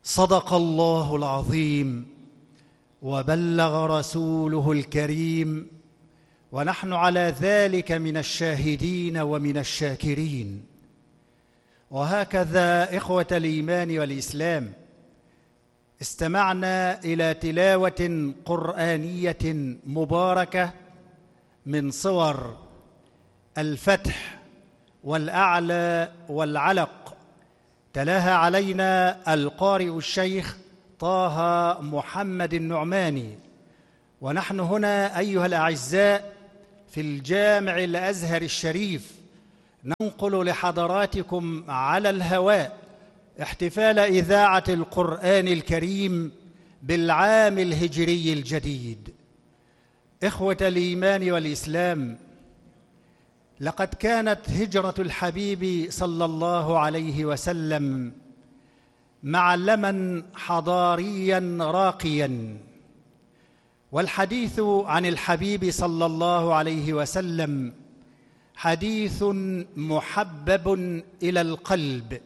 صدق الله العظيم وبلغ رسوله الكريم، ونحن على ذلك من الشاهدين ومن الشاكرين. وهكذا إخوة الإيمان والإسلام، استمعنا إلى تلاوة قرآنية مباركة من صور الفتح والأعلى والعلق، تلاها علينا القارئ الشيخ طه محمد النعماني. ونحن هنا أيها الأعزاء في الجامع الأزهر الشريف ننقل لحضراتكم على الهواء احتفال إذاعة القرآن الكريم بالعام الهجري الجديد. إخوة الإيمان والإسلام، لقد كانت هجرة الحبيب صلى الله عليه وسلم معلماً حضارياً راقياً، والحديث عن الحبيب صلى الله عليه وسلم حديث محبب إلى القلب.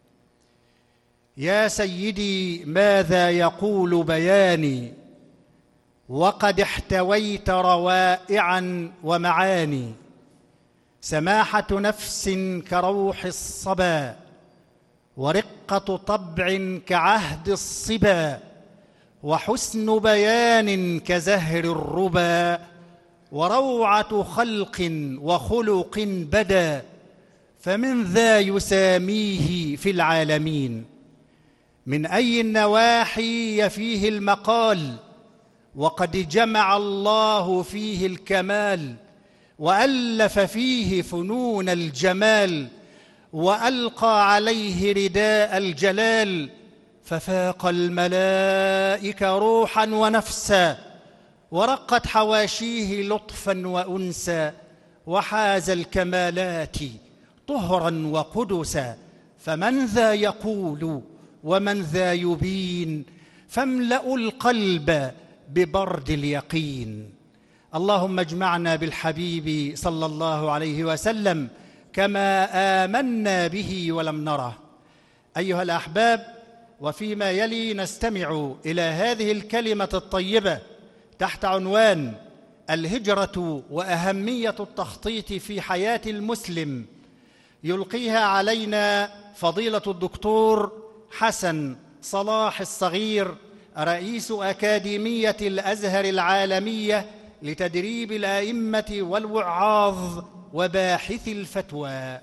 يا سيدي ماذا يقول بياني، وقد احتويت روائعاً ومعاني، سماحة نفس كروح الصبا، ورقة طبع كعهد الصبا، وحسن بيان كزهر الربا، وروعة خلق وخلق بدا، فمن ذا يساميه في العالمين. من أي النواحي يفيه المقال، وقد جمع الله فيه الكمال، وألف فيه فنون الجمال، وألقى عليه رداء الجلال، ففاق الملائكة روحا ونفسا، ورقت حواشيه لطفا وأنسا، وحاز الكمالات طهرا وقدسا. فمن ذا يقول ومن ذا يبين، فاملأوا القلب ببرد اليقين. اللهم اجمعنا بالحبيب صلى الله عليه وسلم كما آمنا به ولم نره. أيها الأحباب، وفيما يلي نستمع إلى هذه الكلمة الطيبة تحت عنوان الهجرة وأهمية التخطيط في حياة المسلم، يلقيها علينا فضيلة الدكتور حسن صلاح الصغير، رئيس أكاديمية الأزهر العالمية لتدريب الأئمة والوعاظ وباحثي الفتوى.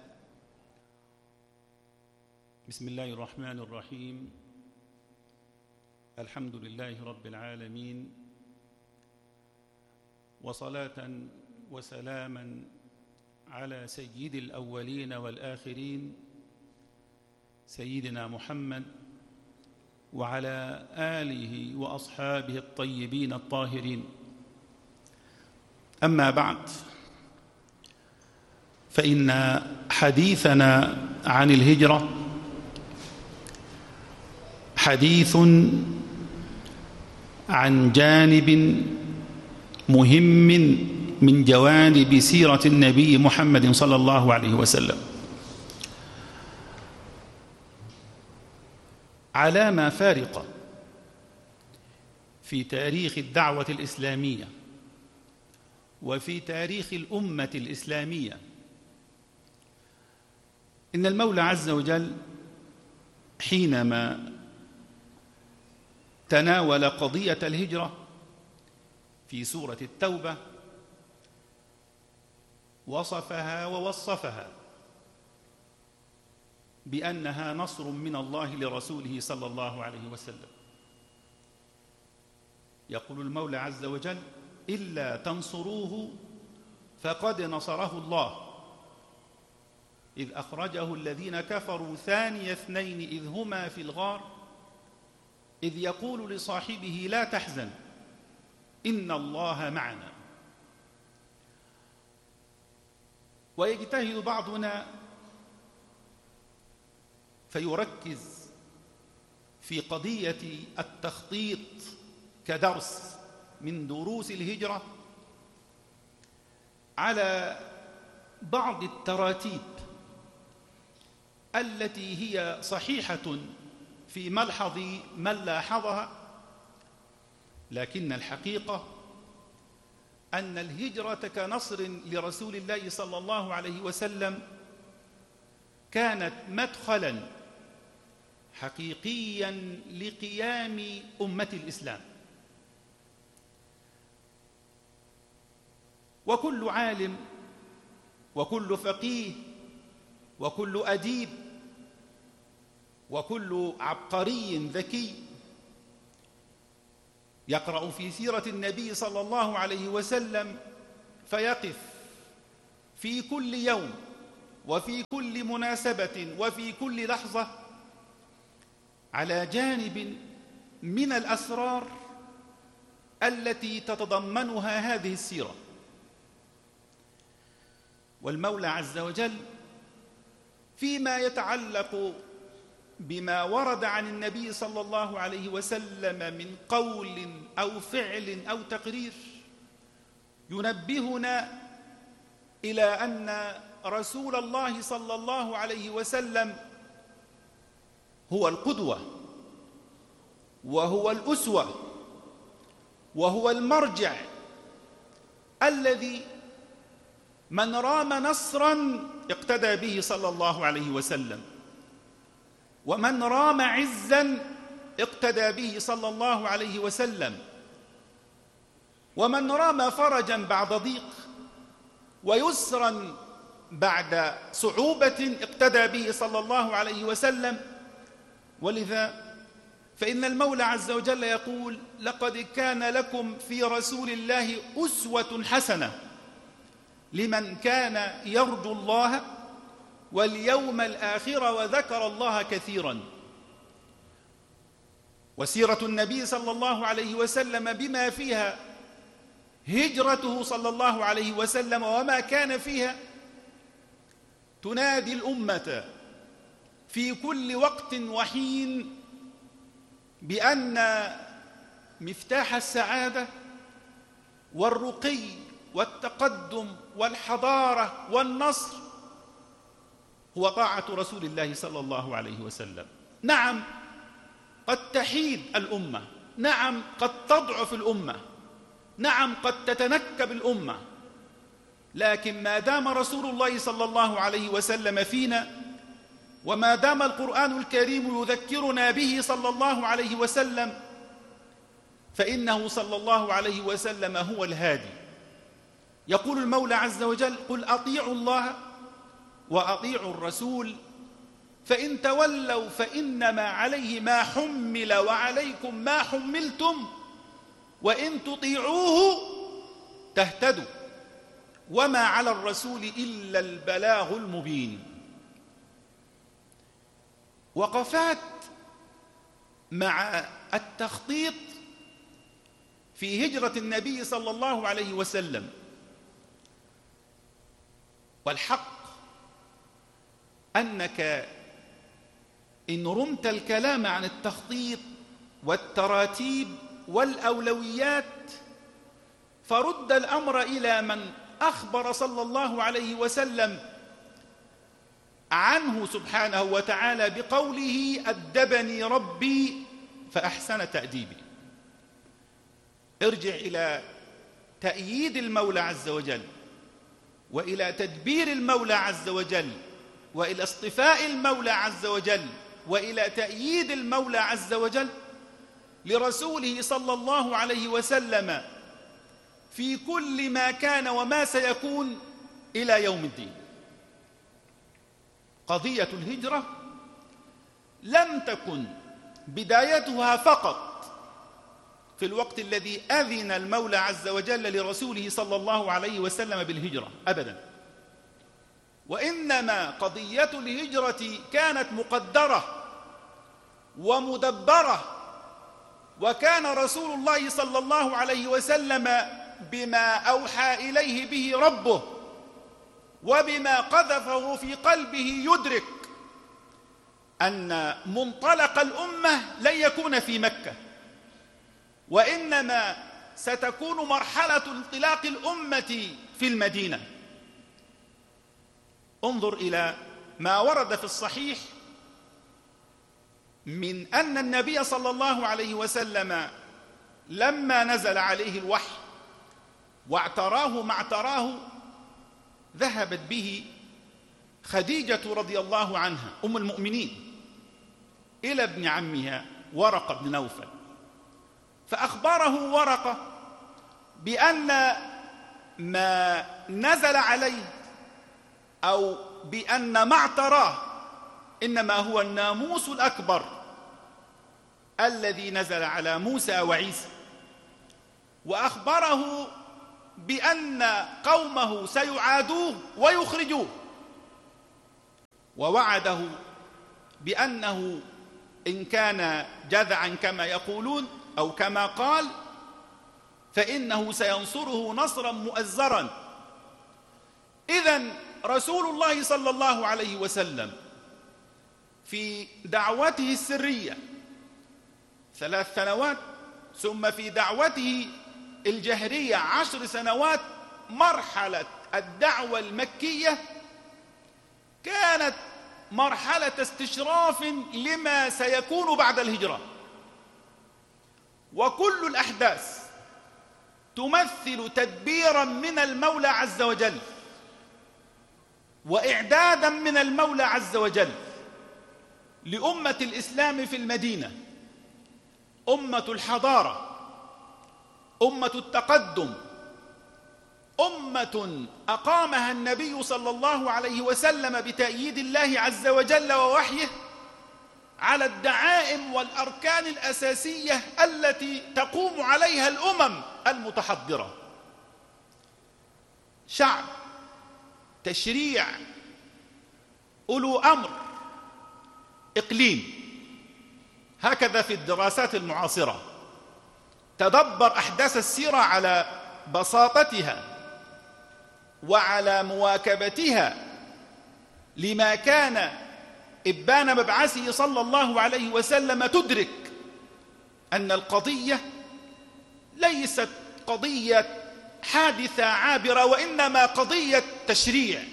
بسم الله الرحمن الرحيم. الحمد لله رب العالمين، وصلاة وسلاما على سيد الأولين والآخرين سيدنا محمد، وعلى آله وأصحابه الطيبين الطاهرين. أما بعد، فإن حديثنا عن الهجرة حديث عن جانب مهم من جوانب سيرة النبي محمد صلى الله عليه وسلم، علامة فارقة في تاريخ الدعوة الإسلامية وفي تاريخ الأمة الإسلامية. إن المولى عز وجل حينما تناول قضية الهجرة في سورة التوبة وصفها ووصفها بأنها نصر من الله لرسوله صلى الله عليه وسلم. يقول المولى عز وجل: إلا تنصروه فقد نصره الله إذ أخرجه الذين كفروا ثاني اثنين إذ هما في الغار إذ يقول لصاحبه لا تحزن إن الله معنا. ويجتهد بعضنا فيركز في قضية التخطيط كدرس من دروس الهجرة على بعض التراتيب التي هي صحيحة في ملحظ من لاحظها، لكن الحقيقة أن الهجرة كنصر لرسول الله صلى الله عليه وسلم كانت مدخلاً حقيقياً لقيام أمة الإسلام. وكل عالم وكل فقيه وكل أديب وكل عبقري ذكي يقرأ في سيرة النبي صلى الله عليه وسلم فيقف في كل يوم وفي كل مناسبة وفي كل لحظة على جانب من الأسرار التي تتضمنها هذه السيرة. والمولى عز وجل فيما يتعلق بما ورد عن النبي صلى الله عليه وسلم من قول أو فعل أو تقرير ينبهنا إلى أن رسول الله صلى الله عليه وسلم هو القدوة وهو الأسوة وهو المرجع الذي من رام نصرا اقتدى به صلى الله عليه وسلم، ومن رام عزا اقتدى به صلى الله عليه وسلم، ومن رام فرجا بعد ضيق ويسرا بعد صعوبة اقتدى به صلى الله عليه وسلم. ولذا فإن المولى عز وجل يقول: لقد كان لكم في رسول الله أسوة حسنة لمن كان يرجو الله واليوم الآخر وذكر الله كثيرا. وسيرة النبي صلى الله عليه وسلم بما فيها هجرته صلى الله عليه وسلم وما كان فيها تنادي الأمة في كل وقت وحين بأن مفتاح السعادة والرقي والتقدم والحضارة والنصر هو طاعة رسول الله صلى الله عليه وسلم. نعم قد تحيد الأمة، نعم قد تضعف الأمة، نعم قد تتنكب الأمة، لكن ما دام رسول الله صلى الله عليه وسلم فينا، وما دام القرآن الكريم يذكرنا به صلى الله عليه وسلم، فإنه صلى الله عليه وسلم هو الهادي. يقول المولى عز وجل: قل أطيعوا الله وأطيعوا الرسول فإن تولوا فإنما عليه ما حمل وعليكم ما حملتم وإن تطيعوه تهتدوا وما على الرسول إلا البلاغ المبين. وقفات مع التخطيط في هجرة النبي صلى الله عليه وسلم. والحق أنك إن رمت الكلام عن التخطيط والتراتيب والأولويات فرد الأمر إلى من أخبر صلى الله عليه وسلم عنه سبحانه وتعالى بقوله: أدبني ربي فأحسن تأديبي. ارجع إلى تأييد المولى عز وجل، وإلى تدبير المولى عز وجل، وإلى اصطفاء المولى عز وجل، وإلى تأييد المولى عز وجل لرسوله صلى الله عليه وسلم في كل ما كان وما سيكون إلى يوم الدين. قضية الهجرة لم تكن بدايتها فقط في الوقت الذي أذن المولى عز وجل لرسوله صلى الله عليه وسلم بالهجرة أبدا، وإنما قضية الهجرة كانت مقدرة ومدبرة، وكان رسول الله صلى الله عليه وسلم بما أوحى إليه به ربه وبما قذفه في قلبه يدرك أن منطلق الأمة لن يكون في مكة، وإنما ستكون مرحلة انطلاق الأمة في المدينة. انظر إلى ما ورد في الصحيح من أن النبي صلى الله عليه وسلم لما نزل عليه الوحي واعتراه ما اعتراه ذهبت به خديجة رضي الله عنها أم المؤمنين إلى ابن عمها ورقة بن نوفل، فأخبره ورقة بأن ما نزل عليه أو بأن ما اعتراه إنما هو الناموس الأكبر الذي نزل على موسى وعيسى، وأخبره بأن قومه سيعادوه ويخرجوه، ووعده بأنه إن كان جذعا كما يقولون أو كما قال فإنه سينصره نصرا مؤزرا. إذن رسول الله صلى الله عليه وسلم في دعوته السرية 3 سنوات، ثم في دعوته الجهرية 10 سنوات، مرحلة الدعوة المكية كانت مرحلة استشراف لما سيكون بعد الهجرة، وكل الأحداث تمثل تدبيرا من المولى عز وجل وإعدادا من المولى عز وجل لأمة الإسلام في المدينة، أمة الحضارة، أمة التقدم، أمة أقامها النبي صلى الله عليه وسلم بتأييد الله عز وجل ووحيه على الدعائم والأركان الأساسية التي تقوم عليها الأمم المتحضرة. شعب، تشريع، أولو أمر، إقليم. هكذا في الدراسات المعاصرة تدبر أحداث السيرة على بساطتها وعلى مواكبتها لما كان إبان مبعثه صلى الله عليه وسلم، تدرك أن القضية ليست قضية حادثة عابرة، وإنما قضية تشريع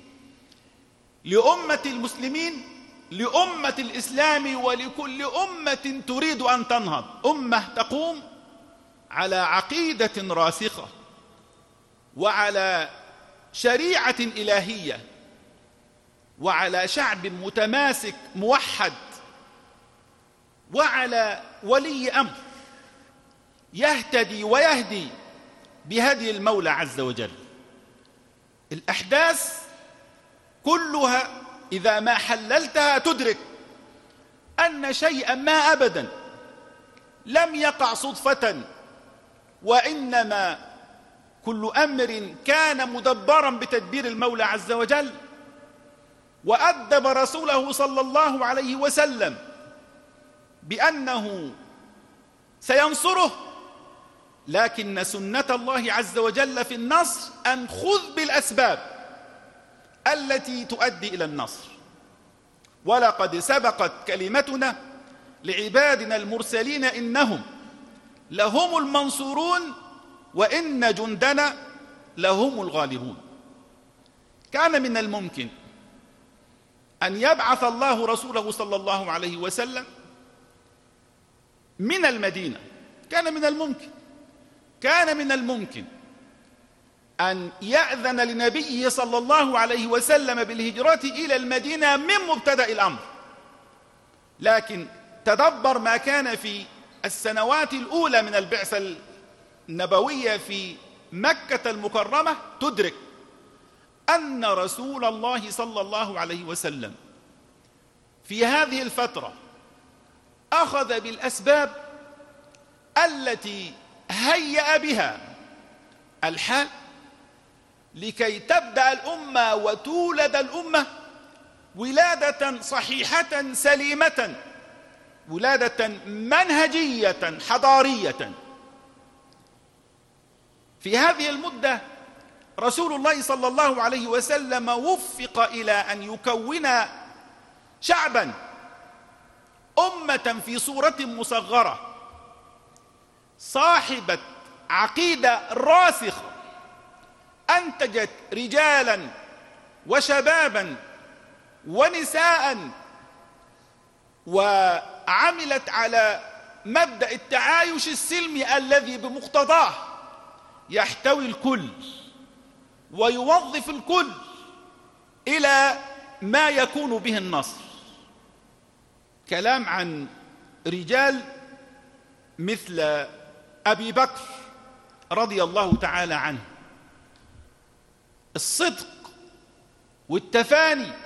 لأمة المسلمين، لأمة الإسلام، ولكل أمة تريد أن تنهض، أمة تقوم على عقيدة راسخة وعلى شريعة إلهية وعلى شعب متماسك موحد وعلى ولي أمر يهتدي ويهدي بهدي المولى عز وجل. الأحداث كلها إذا ما حللتها تدرك أن شيئا ما أبدا لم يقع صدفة، وإنما كل أمر كان مدبرا بتدبير المولى عز وجل، وأدب رسوله صلى الله عليه وسلم بأنه سينصره، لكن سنة الله عز وجل في النصر أن خذ بالأسباب التي تؤدي إلى النصر. ولقد سبقت كلمتنا لعبادنا المرسلين إنهم لهم المنصورون وإن جندنا لهم الغالبون. كان من الممكن أن يبعث الله رسوله صلى الله عليه وسلم من المدينة، كان من الممكن أن يأذن لنبيه صلى الله عليه وسلم بالهجرة إلى المدينة من مبتدأ الأمر، لكن تدبر ما كان في السنوات الأولى من البعثة النبوية في مكة المكرمة، تدرك أن رسول الله صلى الله عليه وسلم في هذه الفترة أخذ بالأسباب التي هيأ بها الحال لكي تبدأ الأمة وتولد الأمة ولادة صحيحة سليمة، ولادة منهجية حضارية. في هذه المدة رسول الله صلى الله عليه وسلم وفق إلى أن يكون شعبا، أمة في صورة مصغرة صاحبة عقيدة راسخة، أنتجت رجالا وشبابا ونساء وعملت على مبدأ التعايش السلمي الذي بمقتضاه يحتوي الكل ويوظف الكل إلى ما يكون به النصر. كلام عن رجال مثل أبي بكر رضي الله تعالى عنه، الصدق والتفاني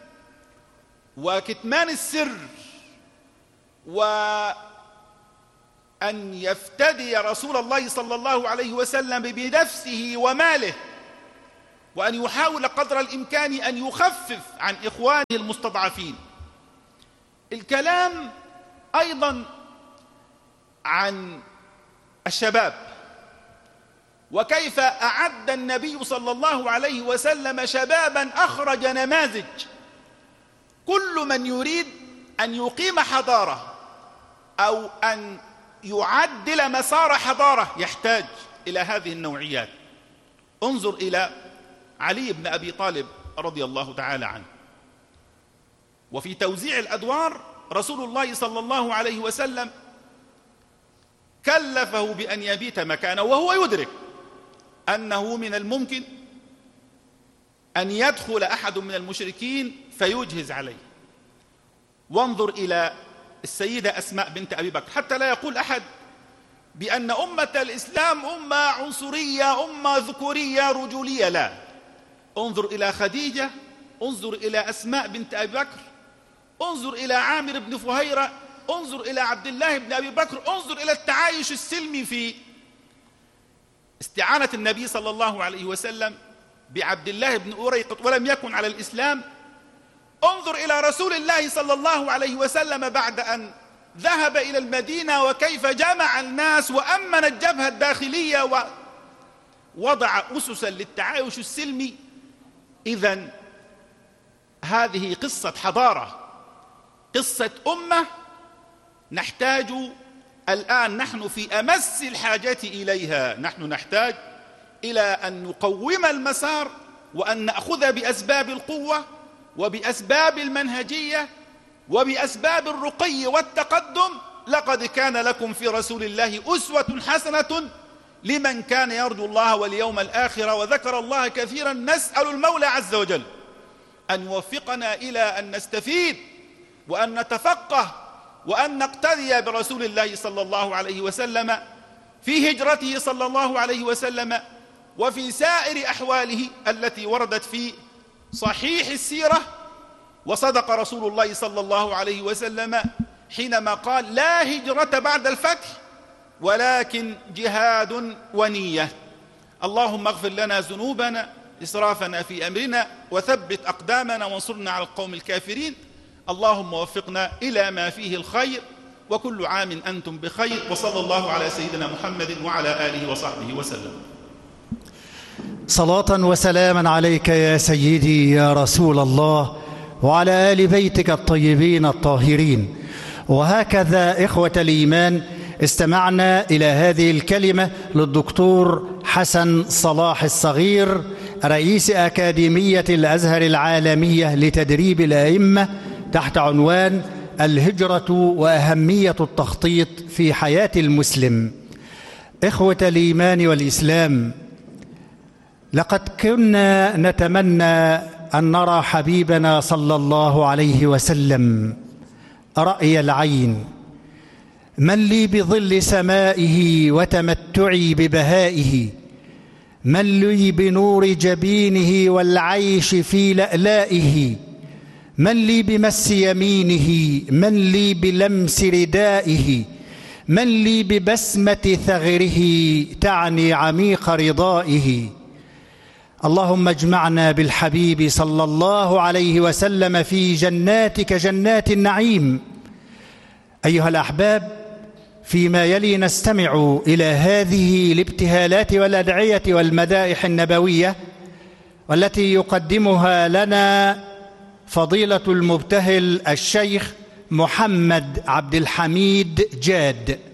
وكتمان السر وأن يفتدي رسول الله صلى الله عليه وسلم بنفسه وماله، وأن يحاول قدر الإمكان أن يخفف عن إخوانه المستضعفين. الكلام أيضا عن الشباب وكيف أعد النبي صلى الله عليه وسلم شبابا أخرج نماذج. كل من يريد أن يقيم حضارة أو أن يعدل مسار حضارة يحتاج إلى هذه النوعيات. انظر إلى علي بن أبي طالب رضي الله تعالى عنه، وفي توزيع الأدوار رسول الله صلى الله عليه وسلم كلفه بأن يبيت مكانه وهو يدرك أنه من الممكن أن يدخل أحد من المشركين فيجهز عليه. وانظر إلى السيدة أسماء بنت أبي بكر، حتى لا يقول أحد بأن أمة الإسلام أمة عنصرية، أمة ذكورية رجولية، لا. انظر إلى خديجة، انظر إلى أسماء بنت أبي بكر، انظر إلى عامر بن فهيرة، انظر إلى عبد الله بن أبي بكر، انظر إلى التعايش السلمي في استعانة النبي صلى الله عليه وسلم بعبد الله بن أريقط ولم يكن على الإسلام. انظر إلى رسول الله صلى الله عليه وسلم بعد أن ذهب إلى المدينة وكيف جمع الناس وأمن الجبهة الداخلية ووضع أسسا للتعايش السلمي. إذن هذه قصة حضارة، قصة أمة نحتاج الآن، نحن في أمس الحاجة إليها. نحن نحتاج إلى أن نقوم المسار وأن نأخذ بأسباب القوة وبأسباب المنهجية وبأسباب الرقي والتقدم. لقد كان لكم في رسول الله أسوة حسنة لمن كان يرجو الله واليوم الآخر وذكر الله كثيرا. نسأل المولى عز وجل أن يوفقنا إلى أن نستفيد وأن نتفقه وأن نقتدي برسول الله صلى الله عليه وسلم في هجرته صلى الله عليه وسلم وفي سائر أحواله التي وردت في صحيح السيرة. وصدق رسول الله صلى الله عليه وسلم حينما قال: لا هجرة بعد الفتح ولكن جهاد ونية. اللهم اغفر لنا ذنوبنا، إسرافنا في أمرنا، وثبت أقدامنا وانصرنا على القوم الكافرين. اللهم وفقنا إلى ما فيه الخير، وكل عام أنتم بخير، وصلى الله على سيدنا محمد وعلى آله وصحبه وسلم. صلاة وسلاما عليك يا سيدي يا رسول الله، وعلى آل بيتك الطيبين الطاهرين. وهكذا إخوة الإيمان استمعنا إلى هذه الكلمة للدكتور حسن صلاح الصغير، رئيس أكاديمية الأزهر العالمية لتدريب الأئمة، تحت عنوان الهجرة وأهمية التخطيط في حياة المسلم. إخوة الإيمان والإسلام، لقد كنا نتمنى أن نرى حبيبنا صلى الله عليه وسلم رأي العين. من لي بظل سمائه وتمتعي ببهائه، من لي بنور جبينه والعيش في لألائه، من لي بمس يمينه، من لي بلمس ردائه، من لي ببسمة ثغره تعني عميق رضائه. اللهم اجمعنا بالحبيب صلى الله عليه وسلم في جناتك جنات النعيم. أيها الأحباب، فيما يلي نستمع إلى هذه الابتهالات والأدعية والمدائح النبوية والتي يقدمها لنا فضيلة المبتهل الشيخ محمد عبد الحميد جاد.